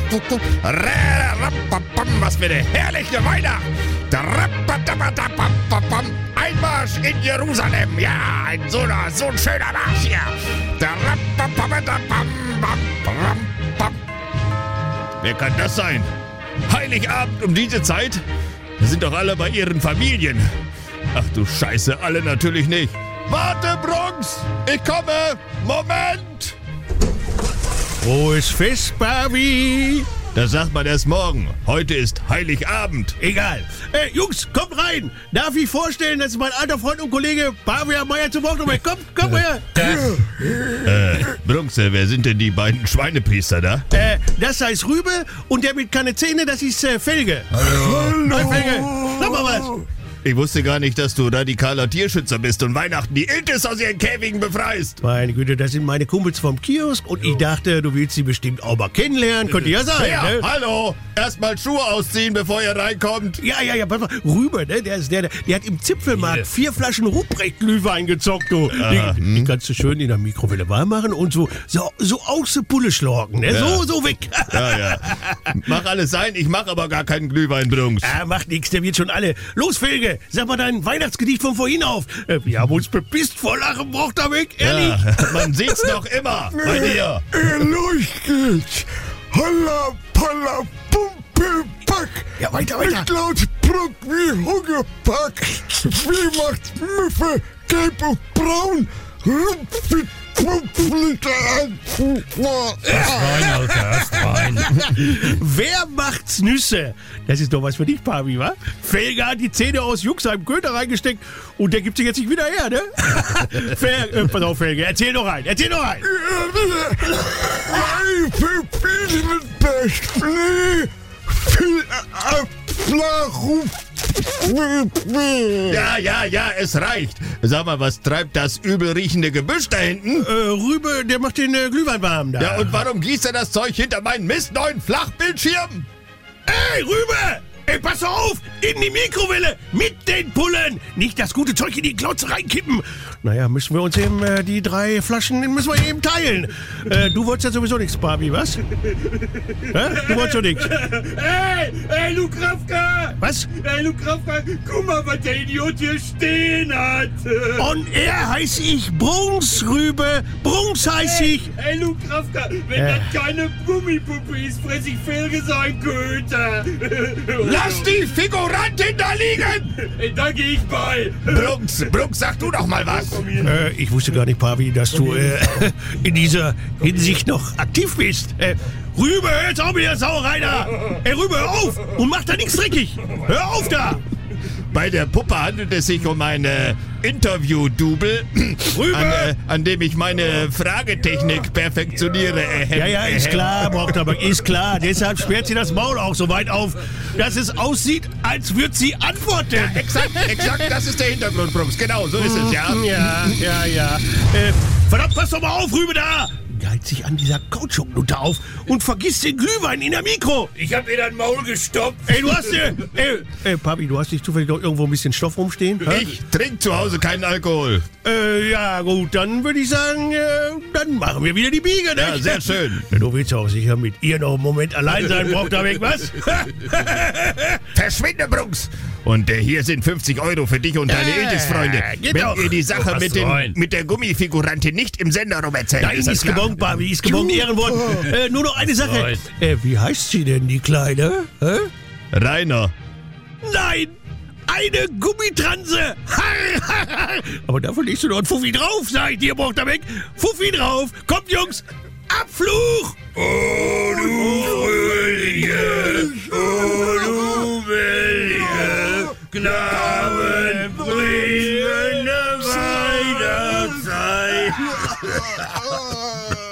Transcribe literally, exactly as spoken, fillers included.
Was für eine herrliche Weihnacht! Einmarsch in Jerusalem! Ja, ein so, so ein schöner Marsch hier! Wer kann das sein? Heiligabend um diese Zeit? Da sind doch alle bei ihren Familien. Ach du Scheiße, alle natürlich nicht. Warte, Bronx! Ich komme! Moment! Frohes Fest, Barbie! Das sagt man erst morgen. Heute ist Heiligabend. Egal. Äh, Jungs, kommt rein! Darf ich vorstellen, das ist mein alter Freund und Kollege Barbie Meier zum Wochenende. Kommt, kommt her! Äh, Bronx, wer sind denn die beiden Schweinepriester da? Äh, das heißt Rübe und der mit keine Zähne, das ist äh, Felge. Hallo! Hi, Felge! Sag mal was! Ich wusste gar nicht, dass du radikaler Tierschützer bist und Weihnachten die Iltis aus ihren Käfigen befreist. Meine Güte, das sind meine Kumpels vom Kiosk und ich dachte, du willst sie bestimmt auch mal kennenlernen. Könnte ja sein, ja, ne? Hallo! Erstmal Schuhe ausziehen, bevor ihr reinkommt. Ja, ja, ja, pass mal. Rübe, ne? Der, ist der, der, der hat im Zipfelmarkt vier Flaschen Ruprecht-Glühwein gezockt, du. Aha, die, hm. die kannst du schön in der Mikrowelle warm machen und so, so, so aus der Pulle schlagen, ne? Ja. So, so weg. Ja, ja. Mach alles sein, ich mach aber gar keinen Glühwein, Bronx. Ah, macht nix, der wird schon alle. Los, Felge, sag mal dein Weihnachtsgedicht von vorhin auf. Äh, Wir haben uns bepisst vor Lachen, braucht er weg, ehrlich? Ja, man sieht's doch immer bei dir. Los geht's. Holla, polla, pumpelpack. Ja, weiter, weiter. Mit laut Brot wie Hungerpack. Wie macht's Müffe, gelb und braun. Rümpft Wer macht's Nüsse? Das ist doch was für dich, Pavi, wa? Felge hat die Zähne aus Juxheim Köter reingesteckt und der gibt sie jetzt nicht wieder her, ne? Fel äh, pass auf, Felge, erzähl doch rein, erzähl doch rein. Ja, ja, ja, es reicht. Sag mal, was treibt das übel riechende Gebüsch da hinten? Äh, Rübe, der macht den äh, Glühwein warm da. Ja, und warum gießt er das Zeug hinter meinen mistneuen Flachbildschirm? Ey, Rübe! Ey, pass auf! In die Mikrowelle! Mit den Pullen! Nicht das gute Zeug in die Glotze reinkippen! Naja, müssen wir uns eben äh, die drei Flaschen müssen wir eben teilen. Äh, du wolltest ja sowieso nichts, Barbie, was? Hä? Du wolltest doch nichts. Hey, hey, Lukravka! Was? Hey, Lukravka, guck mal, was der Idiot hier stehen hat! On Air heiß ich Brunks, Rübe! Brunks heiß Hey, ich! hey, Lukravka, wenn Äh. das keine Gummipuppe ist, fress ich Felge sein Köter! Lass die Figurantin da liegen! Hey, da geh ich bei! Brunks, Brunks, sag du doch mal was. Äh, ich wusste gar nicht, Pavi, dass du äh, in dieser Hinsicht noch aktiv bist. Äh, Rübe, hör jetzt auf mit der Sauerei da! Ey, Rübe, hör auf! Und mach da nichts dreckig! Hör auf da! Bei der Puppe handelt es sich um ein äh, Interview-Double, Rübe! an, äh, an dem ich meine Fragetechnik perfektioniere. Äh, Ja, ja, ist klar, Brockterberg, ist klar. Deshalb sperrt sie das Maul auch so weit auf, dass es aussieht, als würde sie antworten. Exakt, exakt, das ist der Hintergrund, Brunks. Genau, so ist es, ja. Ja, ja, ja. Äh, verdammt, pass doch mal auf, Rübe da! Geilt sich an dieser Kautschuknutte auf und vergisst den Glühwein in der Mikro. Ich hab ihr das Maul gestoppt! Ey, du hast dir... Ey, ey, Papi, du hast nicht zufällig noch irgendwo ein bisschen Stoff rumstehen? hä? Ich trinke zu Hause keinen Alkohol. Äh, ja, gut, dann würde ich sagen, äh, dann machen wir wieder die Biege, ne? Ja, sehr schön. Du willst auch sicher mit ihr noch einen Moment allein sein, braucht da weg, was? Verschwinde, Brunks! Und äh, hier sind fünfzig Euro für dich und deine Äh, Iltis-Freunde. geht Wenn doch. ihr die Sache Was mit, den, rein. mit der Gummifigurantin nicht im Sender rum erzählt, Nein, ist das ist klar? gebongt, Barbie, ist gebongt, Ehrenwort. Äh, nur noch eine Sache. rein. Äh, wie heißt sie denn, die Kleine? Hä? Rainer. Nein! Eine Gummitranse! Har, har, har. Aber dafür legst du noch einen Fuffi drauf, sag ich dir, braucht er weg. Fuffi drauf! Kommt, Jungs! Abfluch! Oh, du fröhliche, oh, du willige Knaben, bringen Weihnachtszeit!